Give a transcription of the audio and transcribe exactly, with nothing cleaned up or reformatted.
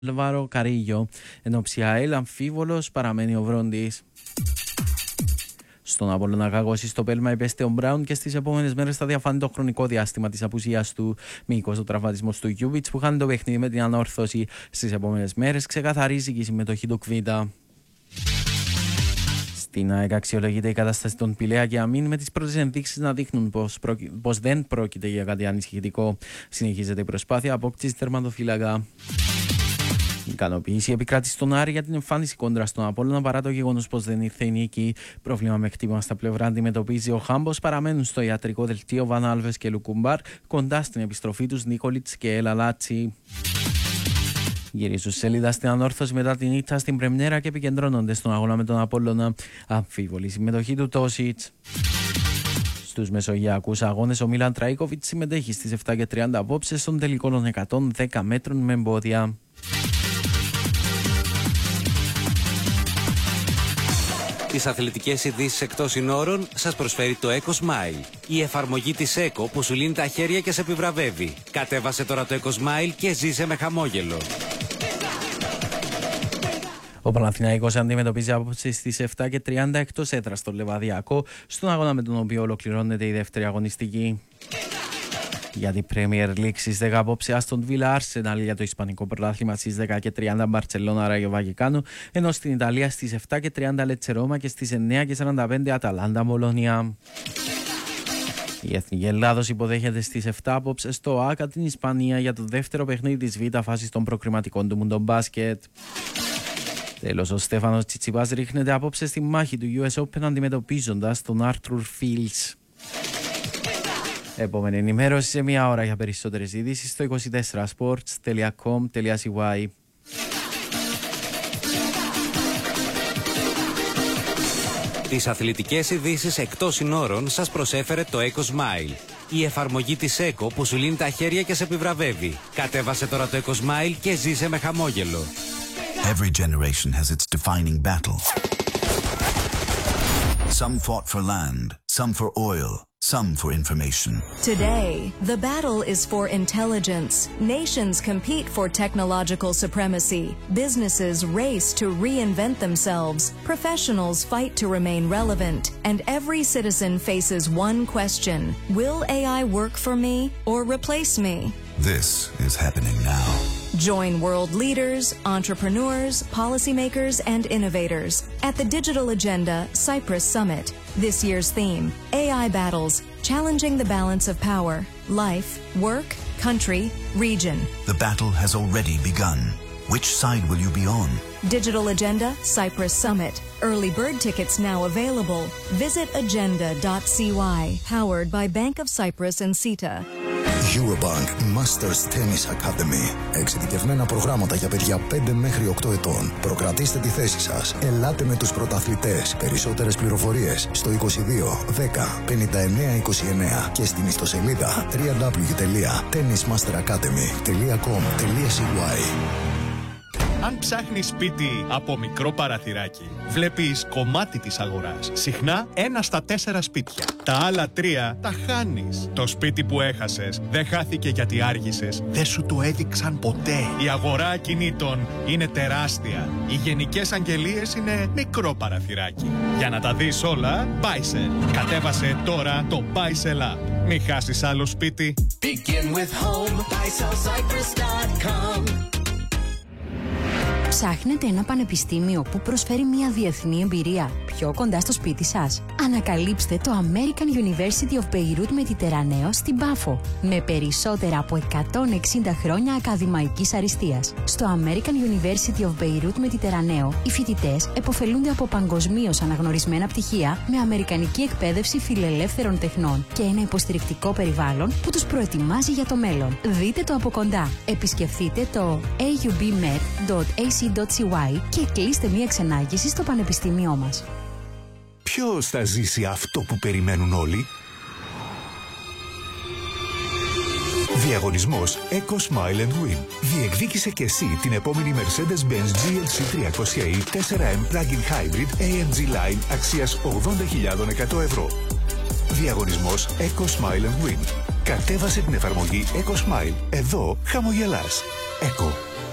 Álvaro Carrillo, ενώ Ψιαέλ αμφίβολος παραμένει ο Βρόντις. Στον Απόλλωνα Κάκωση στο πέλμα υπέστη ο Μπράουν και στις επόμενες μέρες θα διαφάνει το χρονικό διάστημα της απουσίας του. Μήκος ο τραυματισμός του Γιούβιτς που χάνει το παιχνίδι με την ανόρθωση. Στις επόμενες μέρες ξεκαθαρίζει και η συμμετοχή του Κβίτα. Στην ΑΕΚ αξιολογείται η κατάσταση των Πηλέα και Αμήν με τις πρώτες ενδείξεις να δείχνουν πως, προκ... πως δεν πρόκειται για κάτι ανησυχητικό. Συνεχίζεται η προσπάθεια απόκτησης τερματοφύλακα. Η ικανοποίηση επικράτησε στον Άρη για την εμφάνιση κόντρα στον Απόλλωνα παρά το γεγονός πως δεν ήρθε η νίκη. Πρόβλημα με χτύπημα στα πλευρά αντιμετωπίζει ο Χάμπος. Παραμένουν στο ιατρικό δελτίο Βαν Άλβες και Λουκουμπάρ κοντά στην επιστροφή τους Νίκολιτς και Ελαλάτσι. Γυρίζουν σελίδα στην ανόρθωση μετά την ήττα στην Πρεμιέρα και επικεντρώνονται στον αγώνα με τον Απόλλωνα. Αμφίβολη συμμετοχή του Τόσιτς. Στους μεσογειακούς αγώνες ο Μίλαν Τραίκοβιτς συμμετέχει στις επτά και τριάντα απόψε στον τελικό των εκατόν δέκα μέτρων με εμπόδια. Τις αθλητικές ειδήσεις εκτός συνόρων σας προσφέρει το EcoSmile, η εφαρμογή της Eco που σου λύνει τα χέρια και σε επιβραβεύει. Κατέβασε τώρα το EcoSmile και ζήσε με χαμόγελο. Ο Παναθηναϊκός αντιμετωπίζει απόψε στις επτά και τριάντα εκτός έδρας στο Λεβαδιακό, στον αγώνα με τον οποίο ολοκληρώνεται η δεύτερη αγωνιστική. Για την Premier League στις δέκα απόψε Άστον Βίλα Arsenal, για το Ισπανικό Πρωτάθλημα στις δέκα και τριάντα Μπαρτσελώνα Ράγιο Βαγικάνο, ενώ στην Ιταλία στις επτά και τριάντα Λέτσε Ρώμα και στις εννέα και σαράντα πέντε Αταλάντα Μπολόνια. Η Εθνική Ελλάδος υποδέχεται στις επτά απόψε στο ΆΚΑ την Ισπανία για το δεύτερο παιχνίδι της Β' φάσης των προκριματικών του Μουντομπάσκετ. Τέλος, ο Στέφανος Τσιτσιπάς ρίχνεται απόψε στη μάχη του γιου ες Open αντιμετωπίζοντας τον Άρτουρ Φίλς. Επόμενη ενημέρωση σε μία ώρα. Για περισσότερες ειδήσεις στο είκοσι τέσσερα sports τελεία com τελεία c y. Τις αθλητικές ειδήσεις εκτός συνόρων σας προσέφερε το EcoSmile, η εφαρμογή της Eco που σου λύνει τα χέρια και σε επιβραβεύει. Κατέβασε τώρα το EcoSmile και ζήσε με χαμόγελο. Every generation has its defining battle. Some fought for land, some for oil, some for information. Today, the battle is for intelligence. Nations compete for technological supremacy. Businesses race to reinvent themselves. Professionals fight to remain relevant. And every citizen faces one question: will A I work for me or replace me? This is happening now. Join world leaders, entrepreneurs, policymakers, and innovators at the Digital Agenda Cyprus Summit. This year's theme, A I Battles, Challenging the Balance of Power, Life, Work, Country, Region. The battle has already begun. Which side will you be on? Digital Agenda Cyprus Summit. Early bird tickets now available. Visit agenda dot c y. Powered by Bank of Cyprus and CETA. Eurobank Masters Tennis Academy. Εξειδικευμένα προγράμματα για παιδιά πέντε μέχρι οκτώ ετών. Προκρατήστε τη θέση σας. Ελάτε με τους πρωταθλητές. Περισσότερες πληροφορίες στο είκοσι δύο δέκα πενήντα εννέα είκοσι εννέα και στην ιστοσελίδα double-u double-u double-u τελεία tennis master academy τελεία com τελεία c y. Αν ψάχνεις σπίτι από μικρό παραθυράκι, βλέπεις κομμάτι της αγοράς. Συχνά ένα στα τέσσερα σπίτια. Τα άλλα τρία τα χάνεις. Το σπίτι που έχασες δεν χάθηκε γιατί άργησες. Δεν σου το έδειξαν ποτέ. Η αγορά ακινήτων είναι τεράστια. Οι γενικές αγγελίες είναι μικρό παραθυράκι. Για να τα δεις όλα, Buysell. Κατέβασε τώρα το Buysell App. Μην χάσεις άλλο σπίτι. Begin with home, buysell cyprus dot com. Ψάχνετε ένα πανεπιστήμιο που προσφέρει μια διεθνή εμπειρία πιο κοντά στο σπίτι σας? Ανακαλύψτε το American University of Beirut Mediterraneo στην Πάφο, με περισσότερα από εκατόν εξήντα χρόνια ακαδημαϊκής αριστείας. Στο American University of Beirut Mediterraneo, οι φοιτητές επωφελούνται από παγκοσμίως αναγνωρισμένα πτυχία με αμερικανική εκπαίδευση φιλελεύθερων τεχνών και ένα υποστηρικτικό περιβάλλον που τους προετοιμάζει για το μέλλον. Δείτε το από κοντά. Επισκεφτείτε το a u b med dot a c dot c y και κλείστε μία ξενάγηση στο πανεπιστήμιό μας. Ποιος θα ζήσει αυτό που περιμένουν όλοι? Διαγωνισμός EcoSmile and Win. Διεκδίκησε και εσύ την επόμενη Mercedes-Benz τζι ελ σι τριακόσια ι φορ εμ Plug-in Hybrid έι εμ τζι Line αξίας ογδόντα χιλιάδες εκατό ευρώ. Διαγωνισμός EcoSmile and Win. Κατέβασε την εφαρμογή EcoSmile. Εδώ χαμογελάς. Eco.